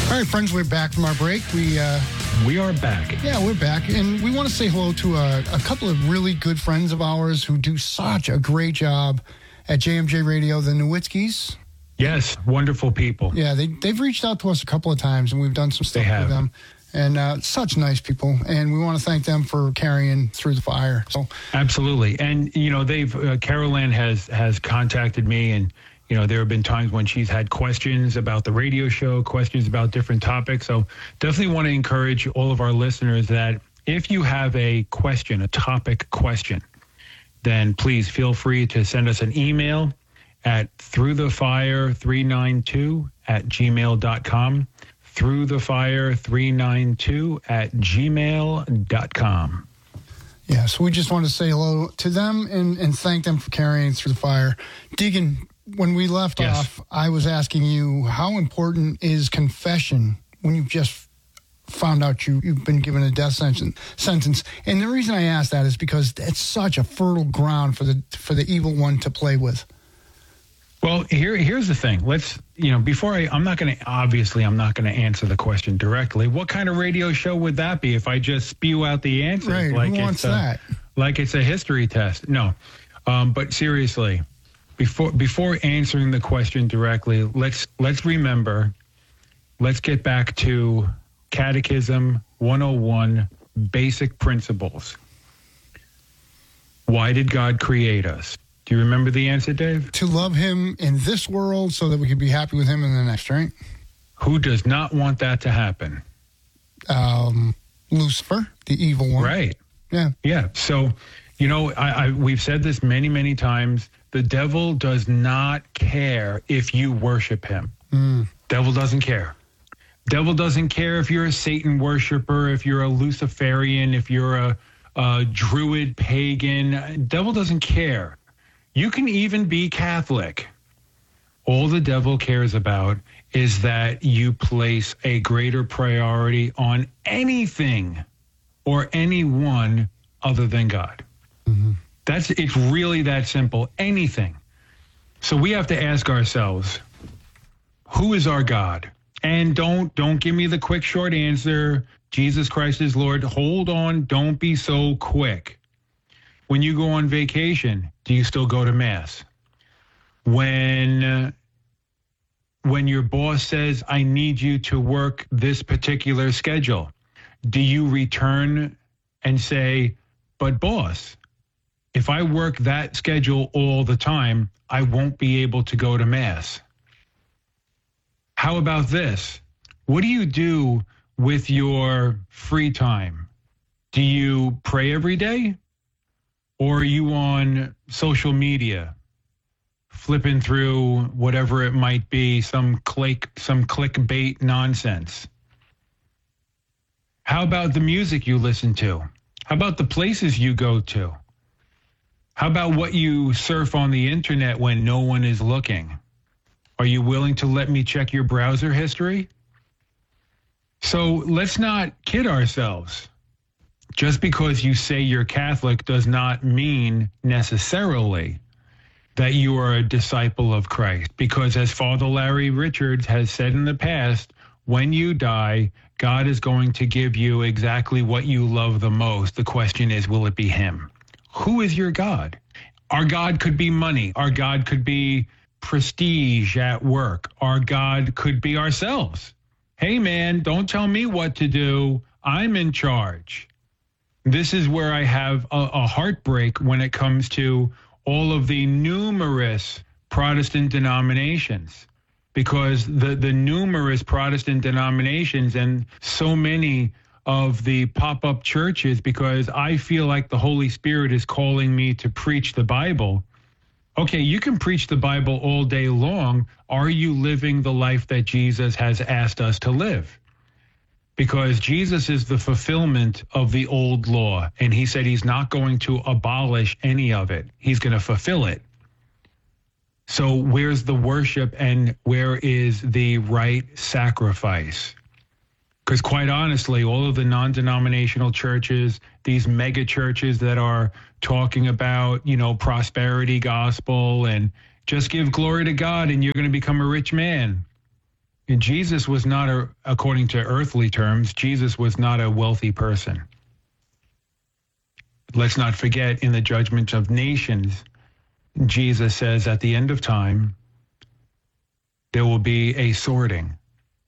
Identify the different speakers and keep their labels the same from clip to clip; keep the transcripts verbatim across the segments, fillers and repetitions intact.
Speaker 1: All right, friends, we're back from our break. We uh,
Speaker 2: we are back.
Speaker 1: Yeah, we're back. And we want to say hello to a, a couple of really good friends of ours who do such a great job at J M J Radio, the Nowitzkis.
Speaker 2: Yes, wonderful people.
Speaker 1: Yeah, they, they've reached out to us a couple of times, and we've done some stuff with them. And uh, such nice people. And we want to thank them for carrying through the fire. So
Speaker 2: absolutely. And, you know, they've, uh, Carol Ann has, has contacted me, and, you know, there have been times when she's had questions about the radio show, questions about different topics. So definitely want to encourage all of our listeners that if you have a question, a topic question, then please feel free to send us an email at through the fire three nine two at gmail dot com. through the fire three nine two at gmail dot com.
Speaker 1: Yeah, so we just want to say hello to them and, and thank them for carrying through the fire. Deacon, when we left
Speaker 2: yes.
Speaker 1: off, I was asking you, how important is confession when you've just found out you, you've been given a death sentence? And the reason I asked that is because it's such a fertile ground for the for the evil one to play with.
Speaker 2: Well, here, here's the thing. Let's, you know, before I, I'm not going to, obviously, I'm not going to answer the question directly. What kind of radio show would that be if I just spew out the answers?
Speaker 1: Right,
Speaker 2: like
Speaker 1: who wants
Speaker 2: it's a,
Speaker 1: that?
Speaker 2: Like it's a history test. No, um, but seriously, before before answering the question directly, let's let's remember, let's get back to Catechism one oh one, basic principles. Why did God create us? Do you remember the answer, Dave?
Speaker 1: To love him in this world so that we could be happy with him in the next, right?
Speaker 2: Who does not want that to happen?
Speaker 1: Um, Lucifer, the evil one.
Speaker 2: Right.
Speaker 1: Yeah.
Speaker 2: Yeah. So, you know, I, I we've said this many, many times. The devil does not care if you worship him.
Speaker 1: Mm.
Speaker 2: Devil doesn't care. Devil doesn't care if you're a Satan worshiper, if you're a Luciferian, if you're a, a Druid pagan. Devil doesn't care. You can even be Catholic. All the devil cares about is that you place a greater priority on anything or anyone other than God.
Speaker 1: Mm-hmm.
Speaker 2: That's it's really that simple. Anything. So we have to ask ourselves, who is our God? And don't don't give me the quick short answer. Jesus Christ is Lord. Hold on. Don't be so quick. When you go on vacation, do you still go to Mass? When, uh, when your boss says, I need you to work this particular schedule, do you return and say, but boss, if I work that schedule all the time, I won't be able to go to Mass? How about this? What do you do with your free time? Do you pray every day? Or are you on social media, flipping through whatever it might be, some click, some clickbait nonsense? How about the music you listen to? How about the places you go to? How about what you surf on the internet when no one is looking? Are you willing to let me check your browser history? So let's not kid ourselves. Just because you say you're Catholic does not mean necessarily that you are a disciple of Christ. Because as Father Larry Richards has said in the past, when you die, God is going to give you exactly what you love the most. The question is, will it be him? Who is your God? Our God could be money. Our God could be prestige at work. Our God could be ourselves. Hey, man, don't tell me what to do. I'm in charge. This is where I have a, a heartbreak when it comes to all of the numerous Protestant denominations, because the, the numerous Protestant denominations and so many of the pop-up churches, because I feel like the Holy Spirit is calling me to preach the Bible. Okay, you can preach the Bible all day long. Are you living the life that Jesus has asked us to live? Because Jesus is the fulfillment of the old law. And he said he's not going to abolish any of it. He's going to fulfill it. So where's the worship and where is the right sacrifice? Because quite honestly, all of the non-denominational churches, these mega churches that are talking about, you know, prosperity gospel and just give glory to God and you're going to become a rich man. And Jesus was not, a, according to earthly terms, Jesus was not a wealthy person. Let's not forget, in the judgment of nations, Jesus says at the end of time, there will be a sorting.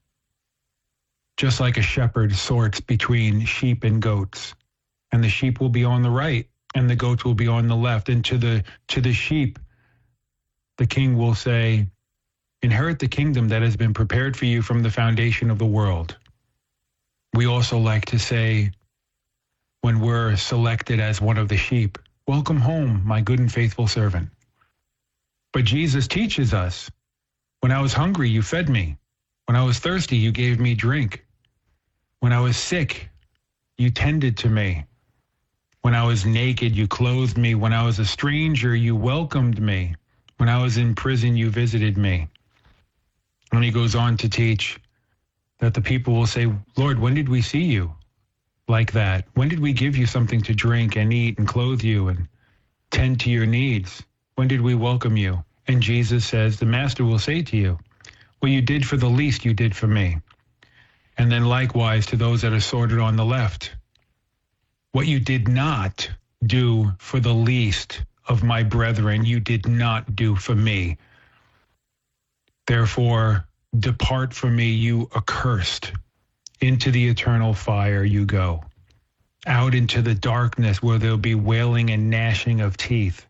Speaker 2: Just like a shepherd sorts between sheep and goats. And the sheep will be on the right, and the goats will be on the left. And to the to the sheep, the king will say, inherit the kingdom that has been prepared for you from the foundation of the world. We also like to say, when we're selected as one of the sheep, welcome home, my good and faithful servant. But Jesus teaches us, when I was hungry, you fed me. When I was thirsty, you gave me drink. When I was sick, you tended to me. When I was naked, you clothed me. When I was a stranger, you welcomed me. When I was in prison, you visited me. And he goes on to teach that the people will say, Lord, when did we see you like that? When did we give you something to drink and eat and clothe you and tend to your needs? When did we welcome you? And Jesus says, the master will say to you, what you did for the least, you did for me. And then likewise to those that are sorted on the left, what you did not do for the least of my brethren, you did not do for me. Therefore, depart from me, you accursed. Into the eternal fire you go. Out into the darkness where there'll be wailing and gnashing of teeth.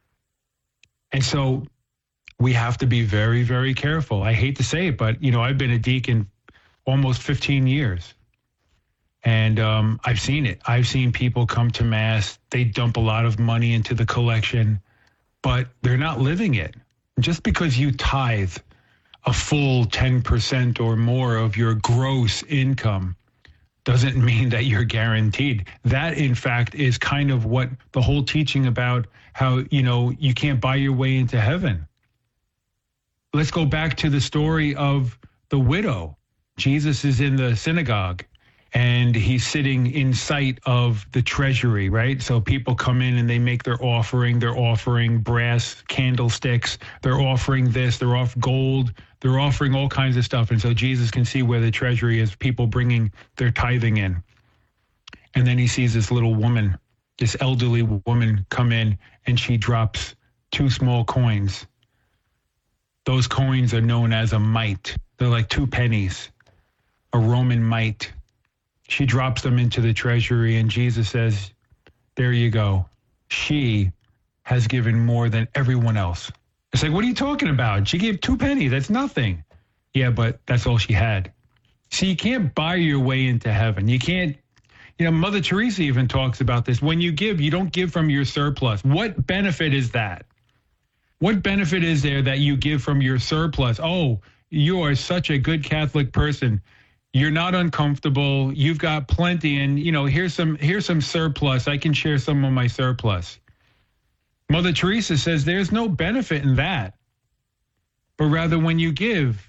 Speaker 2: And so we have to be very, very careful. I hate to say it, but, you know, I've been a deacon almost fifteen years. And um, I've seen it. I've seen people come to Mass. They dump a lot of money into the collection, but they're not living it. Just because you tithe a full ten percent or more of your gross income doesn't mean that you're guaranteed. That, in fact, is kind of what the whole teaching about how, you know, you can't buy your way into heaven. Let's go back to the story of the widow. Jesus is in the synagogue and he's sitting in sight of the treasury, right? So people come in and they make their offering. They're offering brass candlesticks. They're offering this. They're off gold. They're offering all kinds of stuff. And so Jesus can see where the treasury is, people bringing their tithing in. And then he sees this little woman, this elderly woman come in, and she drops two small coins. Those coins are known as a mite. They're like two pennies, a Roman mite. She drops them into the treasury, and Jesus says, there you go. She has given more than everyone else. It's like, what are you talking about? She gave two pennies. That's nothing. Yeah, but that's all she had. See, you can't buy your way into heaven. You can't, you know, Mother Teresa even talks about this. When you give, you don't give from your surplus. What benefit is that? What benefit is there that you give from your surplus? Oh, you are such a good Catholic person. You're not uncomfortable. You've got plenty. And, you know, here's some, here's some surplus. I can share some of my surplus. Mother Teresa says there's no benefit in that. But rather, when you give,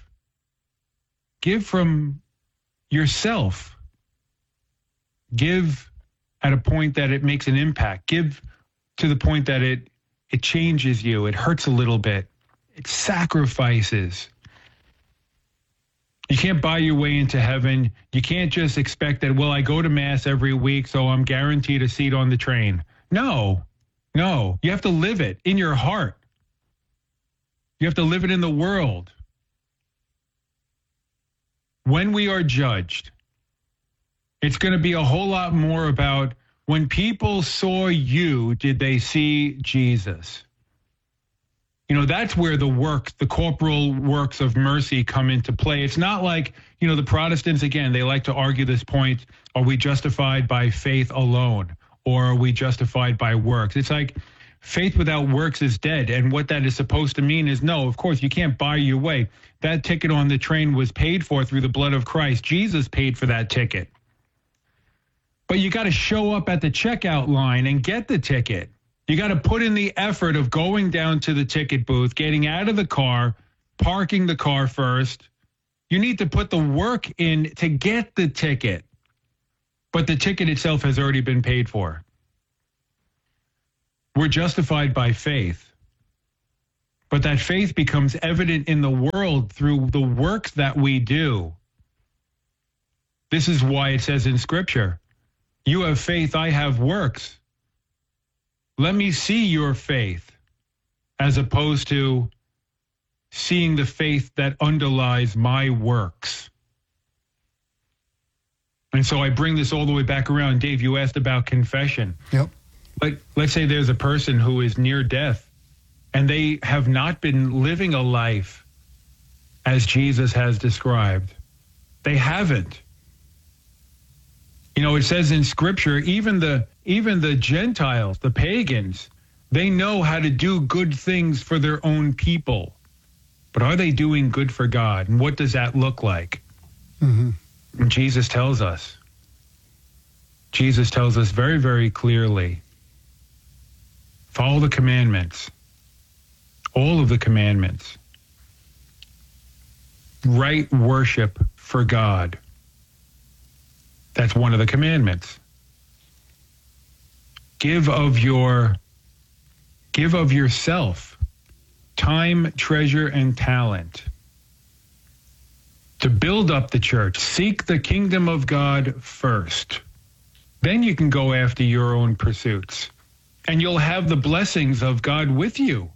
Speaker 2: give from yourself. Give at a point that it makes an impact. Give to the point that it it changes you. It hurts a little bit. It sacrifices. You can't buy your way into heaven. You can't just expect that, well, I go to Mass every week, so I'm guaranteed a seat on the train. No, no. You have to live it in your heart. You have to live it in the world. When we are judged, it's going to be a whole lot more about when people saw you, did they see Jesus? You know, that's where the work, the corporal works of mercy come into play. It's not like, you know, the Protestants, again, they like to argue this point, are we justified by faith alone? Or are we justified by works? It's like faith without works is dead. And what that is supposed to mean is, no, of course, you can't buy your way. That ticket on the train was paid for through the blood of Christ. Jesus paid for that ticket. But you got to show up at the checkout line and get the ticket. You got to put in the effort of going down to the ticket booth, getting out of the car, parking the car first. You need to put the work in to get the ticket. But the ticket itself has already been paid for. We're justified by faith. but that faith becomes evident in the world through the works that we do. This is why it says in Scripture, you have faith, I have works. Let me see your faith, as opposed to seeing the faith that underlies my works. And so I bring this all the way back around. Dave, you asked about confession.
Speaker 1: Yep.
Speaker 2: But let's say there's a person who is near death and they have not been living a life as Jesus has described. They haven't. You know, it says in Scripture, even the even the Gentiles, the pagans, they know how to do good things for their own people. But are they doing good for God? And what does that look like?
Speaker 1: Mm-hmm.
Speaker 2: And Jesus tells us. Jesus tells us very, very clearly, follow the commandments, all of the commandments. Right worship for God. That's one of the commandments. Give of your, give of yourself, time, treasure, and talent to build up the church. Seek the kingdom of God first. Then you can go after your own pursuits, and you'll have the blessings of God with you.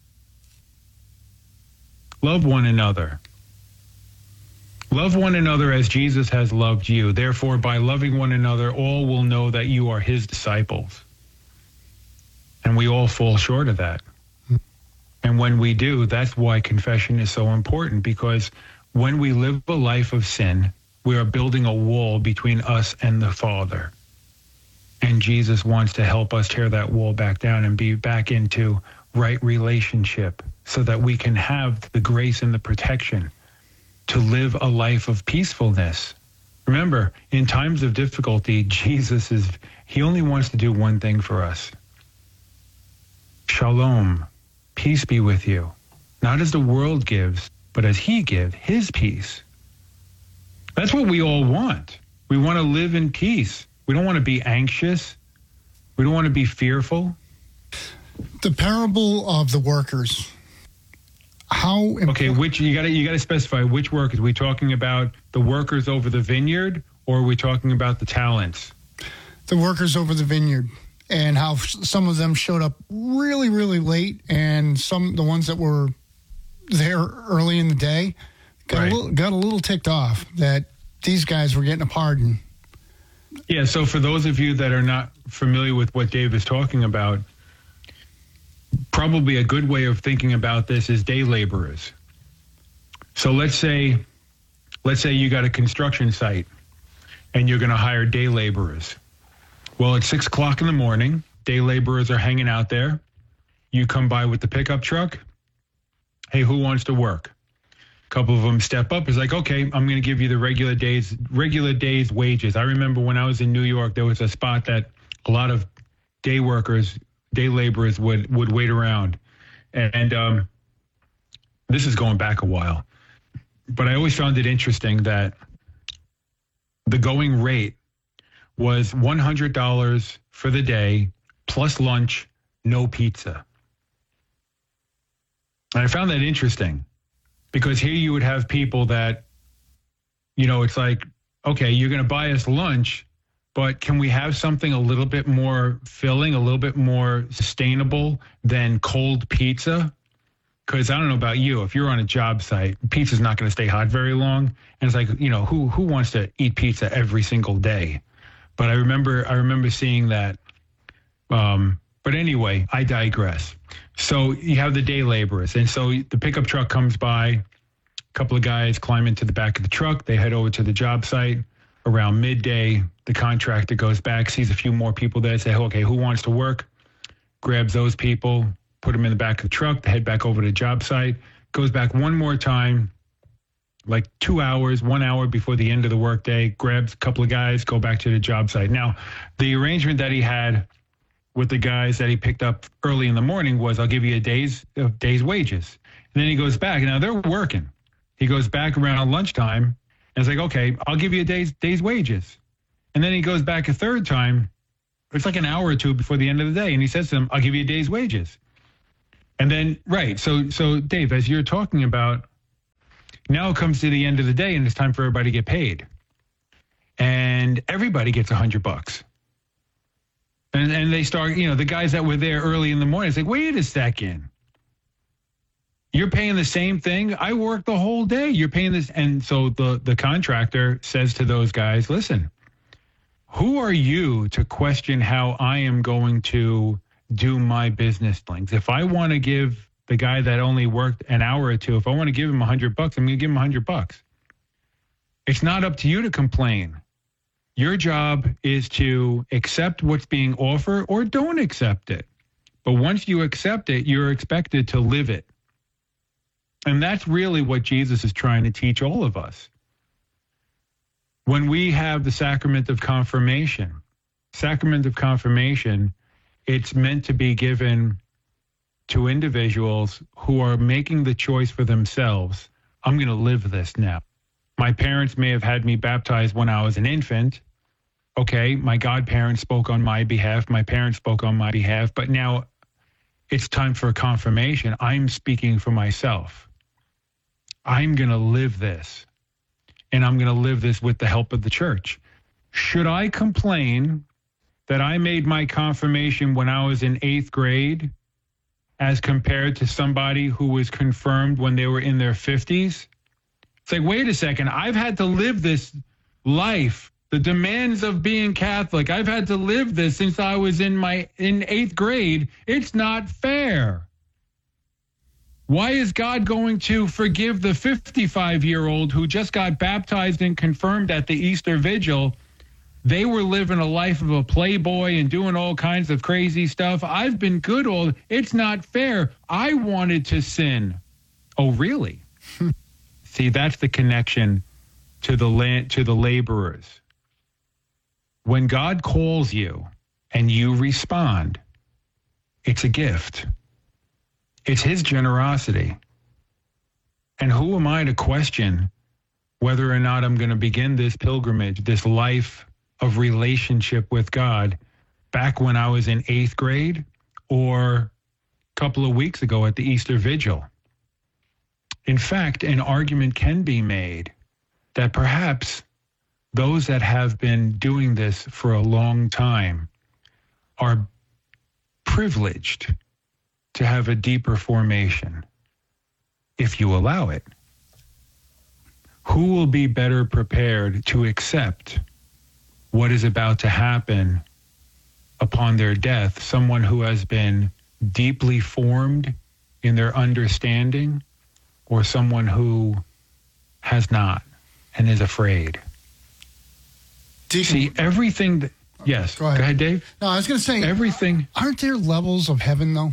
Speaker 2: Love one another. Love one another as Jesus has loved you. Therefore, by loving one another, all will know that you are his disciples. And we all fall short of that. And when we do, that's why confession is so important, because when we live a life of sin, we are building a wall between us and the Father. And Jesus wants to help us tear that wall back down and be back into right relationship so that we can have the grace and the protection to live a life of peacefulness. Remember, in times of difficulty, Jesus is, he only wants to do one thing for us. Shalom, peace be with you. Not as the world gives, but as he gives, his peace. That's what we all want. We want to live in peace. We don't want to be anxious. We don't want to be fearful.
Speaker 1: The parable of the workers. How important?
Speaker 2: Okay, which you got to you got to specify which workers. Are we talking about the workers over the vineyard, or are we talking about the talents?
Speaker 1: The workers over the vineyard, and how some of them showed up really, really late, and some the ones that were there early in the day got
Speaker 2: Right.
Speaker 1: a little, got a little ticked off that these guys were getting a pardon.
Speaker 2: Yeah. So for those of you that are not familiar with what Dave is talking about, probably a good way of thinking about this is day laborers. So let's say, let's say you got a construction site and you're going to hire day laborers. Well, it's six o'clock in the morning. Day laborers are hanging out there. You come by with the pickup truck. Hey, who wants to work? A couple of them step up. It's like, okay, I'm going to give you the regular days, regular days wages. I remember when I was in New York, there was a spot that a lot of day workers, day laborers would, would wait around. And um, this is going back a while. But I always found it interesting that the going rate was one hundred dollars for the day, plus lunch, no pizza. And I found that interesting because here you would have people that, you know, it's like, okay, you're going to buy us lunch, but can we have something a little bit more filling, a little bit more sustainable than cold pizza? Because I don't know about you, if you're on a job site, pizza's not going to stay hot very long. And it's like, you know, who who wants to eat pizza every single day? But I remember I remember seeing that. Um, but anyway, I digress. So you have the day laborers. And so the pickup truck comes by, a couple of guys climb into the back of the truck. They head over to the job site. Around midday, the contractor goes back, sees a few more people there, say, okay, who wants to work? Grabs those people, put them in the back of the truck, they head back over to the job site, goes back one more time, like two hours, one hour before the end of the workday, grabs a couple of guys, go back to the job site. Now, the arrangement that he had with the guys that he picked up early in the morning was, I'll give you a day's, a day's wages. And then he goes back. Now, they're working. He goes back around lunchtime, and it's like, okay, I'll give you a day's, day's wages. And then he goes back a third time. It's like an hour or two before the end of the day. And he says to them, I'll give you a day's wages. And then, right. So, so Dave, as you're talking about, now it comes to the end of the day and it's time for everybody to get paid. And everybody gets a hundred bucks. And and they start, you know, the guys that were there early in the morning, it's like, wait a second. You're paying the same thing? I worked the whole day. You're paying this. And so the, the contractor says to those guys, listen, who are you to question how I am going to do my business links? If I want to give the guy that only worked an hour or two, if I want to give him a hundred bucks, I'm going to give him a hundred bucks. It's not up to you to complain. Your job is to accept what's being offered or don't accept it. But once you accept it, you're expected to live it. And that's really what Jesus is trying to teach all of us. When we have the sacrament of confirmation, sacrament of confirmation, it's meant to be given to individuals who are making the choice for themselves. I'm going to live this now. My parents may have had me baptized when I was an infant. Okay, my godparents spoke on my behalf. My parents spoke on my behalf. But now it's time for confirmation. I'm speaking for myself. I'm going to live this. And I'm going to live this with the help of the church. Should I complain that I made my confirmation when I was in eighth grade as compared to somebody who was confirmed when they were in their fifties? It's like, wait a second, I've had to live this life, the demands of being Catholic. I've had to live this since I was in my in eighth grade. It's not fair. Why is God going to forgive the fifty-five-year-old who just got baptized and confirmed at the Easter Vigil? They were living a life of a playboy and doing all kinds of crazy stuff. I've been good all. It's not fair. I wanted to sin. Oh, really? See, that's the connection to the land, to the laborers. When God calls you and you respond, it's a gift. It's his generosity. And who am I to question whether or not I'm going to begin this pilgrimage, this life of relationship with God back when I was in eighth grade or a couple of weeks ago at the Easter Vigil? In fact, an argument can be made that perhaps those that have been doing this for a long time are privileged to have a deeper formation, if you allow it. Who will be better prepared to accept what is about to happen upon their death? Someone who has been deeply formed in their understanding, or someone who has not and is afraid?
Speaker 1: Deacon,
Speaker 2: See, everything that, yes,
Speaker 1: go ahead.
Speaker 2: go ahead, Dave.
Speaker 1: No, I was going to say,
Speaker 2: everything.
Speaker 1: Aren't there levels of heaven, though?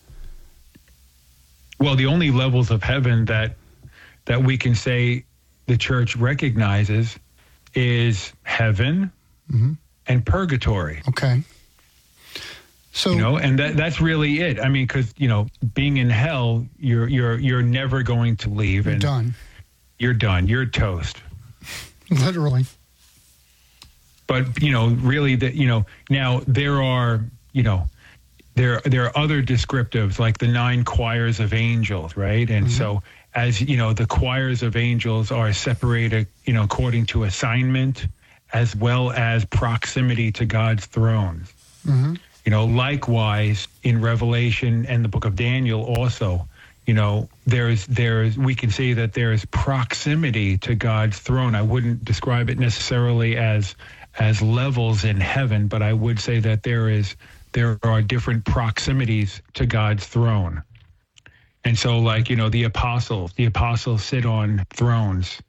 Speaker 2: Well, the only levels of heaven that that we can say the church recognizes is heaven mm-hmm. and purgatory.
Speaker 1: Okay. So,
Speaker 2: you know, and that that's really it. I mean, because, you know, being in hell, you're you're you're never going to leave.
Speaker 1: You're
Speaker 2: and
Speaker 1: done.
Speaker 2: You're done. You're toast.
Speaker 1: Literally.
Speaker 2: But, you know, really, that, you know, now there are, you know, there there are other descriptives like the nine choirs of angels, right? And mm-hmm. so as, you know, the choirs of angels are separated, you know, according to assignment as well as proximity to God's throne. Mm-hmm. You know, likewise in Revelation and the book of Daniel also, you know, there's there's we can say that there's proximity to God's throne. I wouldn't describe it necessarily as as levels in heaven, but I would say that there is there are different proximities to God's throne. And so, like, you know, the apostles, the apostles sit on thrones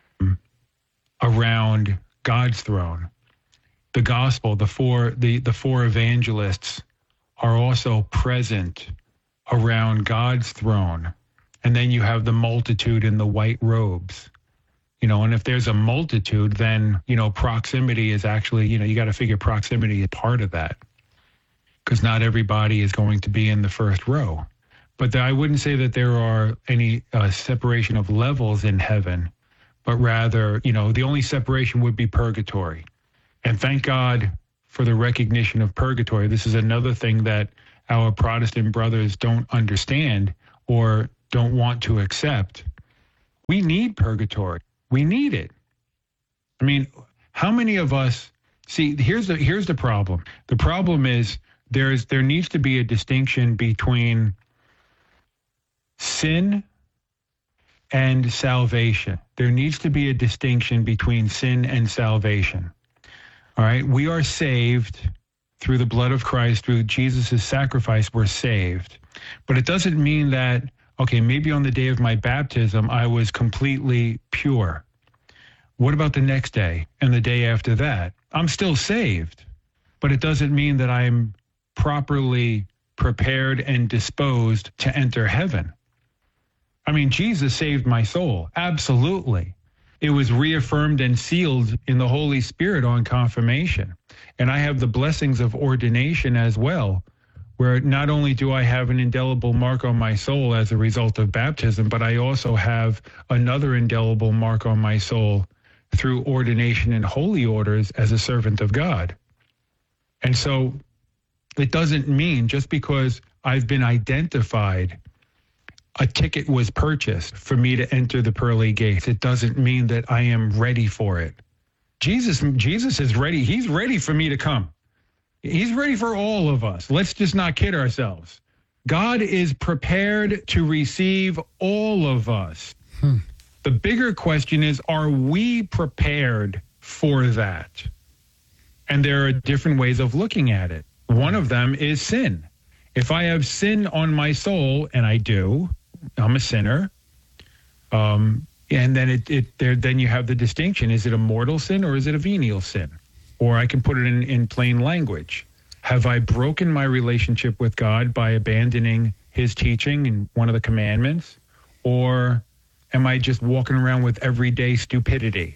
Speaker 2: around God's throne. The gospel, the four the, the four evangelists are also present around God's throne. And then you have the multitude in the white robes. You know, and if there's a multitude, then, you know, proximity is actually, you know, you got to figure proximity is part of that. Because not everybody is going to be in the first row. But I wouldn't say that there are any uh, separation of levels in heaven, but rather, you know, the only separation would be purgatory. And thank God for the recognition of purgatory. This is another thing that our Protestant brothers don't understand or don't want to accept. We need purgatory. We need it. I mean, how many of us see? Here's the here's the problem. The problem is there's there needs to be a distinction between sin and salvation. There needs to be a distinction between sin and salvation. All right, we are saved through the blood of Christ, through Jesus' sacrifice. We're saved, but it doesn't mean that, okay, maybe on the day of my baptism I was completely pure. What about the next day and the day after that? I'm still saved, but it doesn't mean that I'm properly prepared and disposed to enter heaven. I mean, Jesus saved my soul. Absolutely. It was reaffirmed and sealed in the Holy Spirit on confirmation. And I have the blessings of ordination as well, where not only do I have an indelible mark on my soul as a result of baptism, but I also have another indelible mark on my soul through ordination in holy orders as a servant of God. And so it doesn't mean just because I've been identified, a ticket was purchased for me to enter the pearly gates. It doesn't mean that I am ready for it. Jesus, Jesus is ready. He's ready for me to come. He's ready for all of us. Let's just not kid ourselves. God is prepared to receive all of us. Hmm. The bigger question is, are we prepared for that? And there are different ways of looking at it. One of them is sin. If I have sin on my soul, and I do, I'm a sinner, um, and then it, it there then you have the distinction. Is it a mortal sin or is it a venial sin? Or I can put it in, in plain language. Have I broken my relationship with God by abandoning his teaching in one of the commandments? Or am I just walking around with everyday stupidity,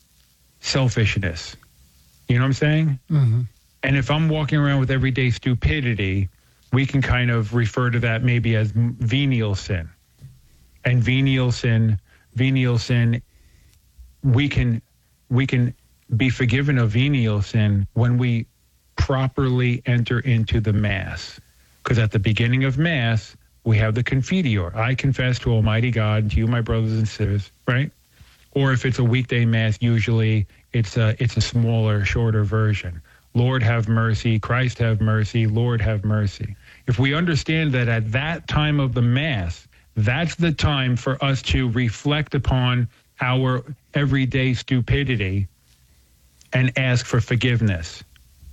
Speaker 2: selfishness? You know what I'm saying? Mm-hmm. And if I'm walking around with everyday stupidity, we can kind of refer to that maybe as venial sin. And venial sin, venial sin, we can we can be forgiven of venial sin when we properly enter into the Mass. Because at the beginning of Mass, we have the Confiteor. I confess to Almighty God and to you, my brothers and sisters, right? Or if it's a weekday Mass, usually it's a, it's a smaller, shorter version. Lord, have mercy. Christ, have mercy. Lord, have mercy. If we understand that at that time of the Mass, that's the time for us to reflect upon our everyday stupidity and ask for forgiveness.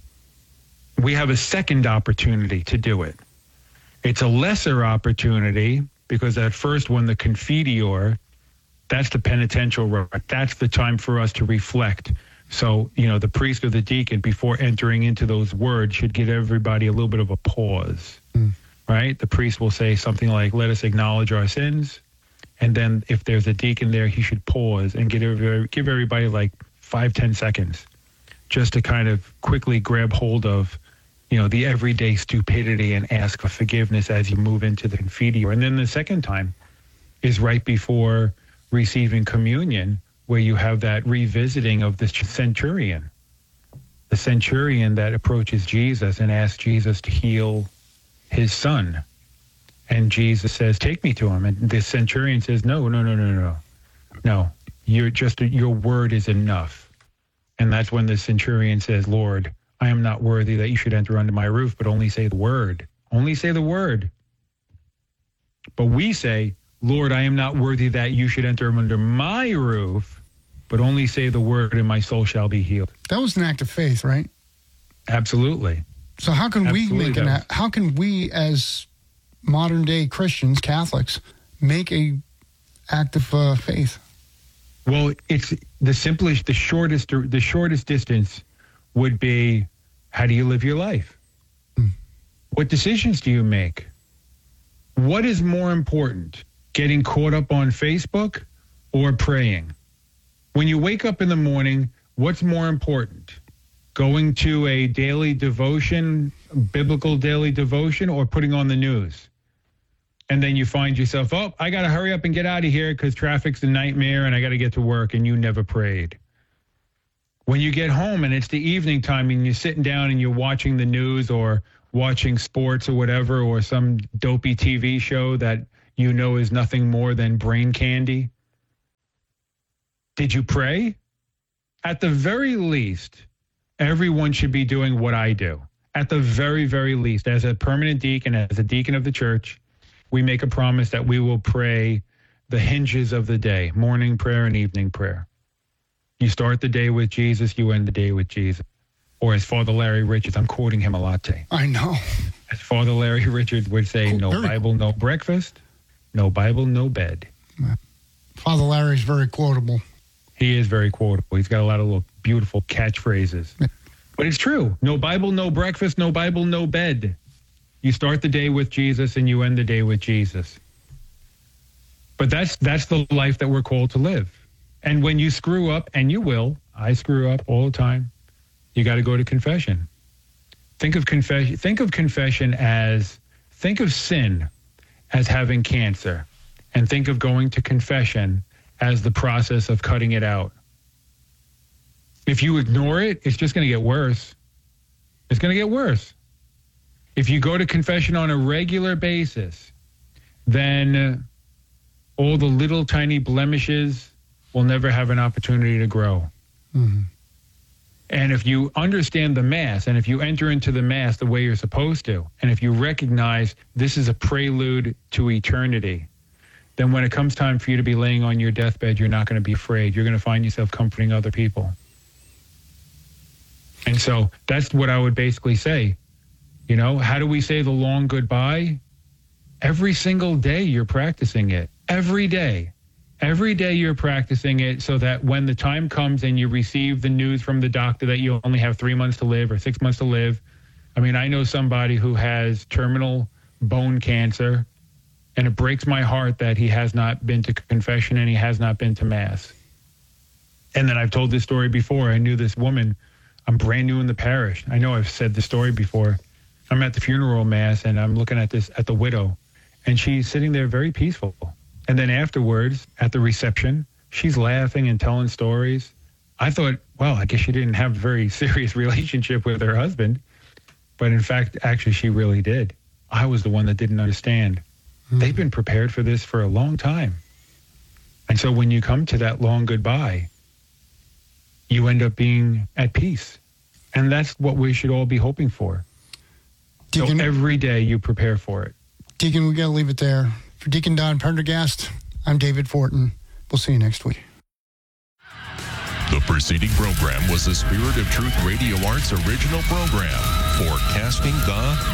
Speaker 2: We have a second opportunity to do it. It's a lesser opportunity because that first one, the Confiteor, that's the penitential rite. That's the time for us to reflect. So, you know, the priest or the deacon, before entering into those words, should give everybody a little bit of a pause, mm. right? The priest will say something like, let us acknowledge our sins. And then if there's a deacon there, he should pause and give everybody, give everybody like five, ten seconds just to kind of quickly grab hold of, you know, the everyday stupidity and ask for forgiveness as you move into the Confiteor. And then the second time is right before receiving communion, where you have that revisiting of the centurion, the centurion that approaches Jesus and asks Jesus to heal his son. And Jesus says, take me to him. And the centurion says, no, no, no, no, no. No, you're just, your word is enough. And that's when the centurion says, Lord, I am not worthy that you should enter under my roof, but only say the word. Only say the word. But we say, Lord, I am not worthy that you should enter under my roof, but only say the word and my soul shall be healed.
Speaker 1: That was an act of faith, right?
Speaker 2: Absolutely.
Speaker 1: So how can
Speaker 2: Absolutely
Speaker 1: we make an act, how can we as modern day Christians, Catholics, make a act of uh, faith?
Speaker 2: Well, it's the simplest, the shortest, the shortest distance would be, how do you live your life? Mm. What decisions do you make? What is more important, getting caught up on Facebook or praying? When you wake up in the morning, what's more important? Going to a daily devotion, biblical daily devotion, or putting on the news? And then you find yourself, oh, I got to hurry up and get out of here because traffic's a nightmare and I got to get to work, and you never prayed. When you get home and it's the evening time and you're sitting down and you're watching the news or watching sports or whatever, or some dopey T V show that you know is nothing more than brain candy? Did you pray? At the very least, everyone should be doing what I do. At the very, very least, as a permanent deacon, as a deacon of the church, we make a promise that we will pray the hinges of the day, morning prayer and evening prayer. You start the day with Jesus, you end the day with Jesus. Or as Father Larry Richards, I'm quoting him a lot today.
Speaker 1: I know.
Speaker 2: As Father Larry Richards would say, no
Speaker 1: Very
Speaker 2: Bible, no breakfast, no Bible, no bed.
Speaker 1: Father Larry's very quotable.
Speaker 2: He is very quotable. He's got a lot of little beautiful catchphrases. But it's true. No Bible, no breakfast, no Bible, no bed. You start the day with Jesus and you end the day with Jesus. But that's that's the life that we're called to live. And when you screw up, and you will, I screw up all the time, you got to go to confession. Think of confession. Think of confession as, think of sin as having cancer, and think of going to confession as the process of cutting it out. If you ignore it, it's just going to get worse. It's going to get worse. If you go to confession on a regular basis, then all the little tiny blemishes will never have an opportunity to grow. Mm-hmm. And if you understand the Mass, and if you enter into the Mass the way you're supposed to, and if you recognize this is a prelude to eternity, then when it comes time for you to be laying on your deathbed, you're not going to be afraid. You're going to find yourself comforting other people. And so that's what I would basically say. You know, how do we say the long goodbye? Every single day you're practicing it. Every day. Every day you're practicing it so that when the time comes and you receive the news from the doctor that you only have three months to live or six months to live. I mean, I know somebody who has terminal bone cancer, and it breaks my heart that he has not been to confession and he has not been to Mass. And then I've told this story before. I knew this woman. I'm brand new in the parish. I know I've said the story before. I'm at the funeral Mass and I'm looking at this, at the widow, and she's sitting there very peaceful. And then afterwards, at the reception, she's laughing and telling stories. I thought, well, I guess she didn't have a very serious relationship with her husband. But in fact, actually, she really did. I was the one that didn't understand. Mm-hmm. They've been prepared for this for a long time. And so when you come to that long goodbye, you end up being at peace. And that's what we should all be hoping for. Deacon, so every day you prepare for it.
Speaker 1: Deacon, we got to leave it there. For Deacon Don Prendergast, I'm David Fortin. We'll see you next week.
Speaker 3: The preceding program was the Spirit of Truth Radio Arts original program, forecasting the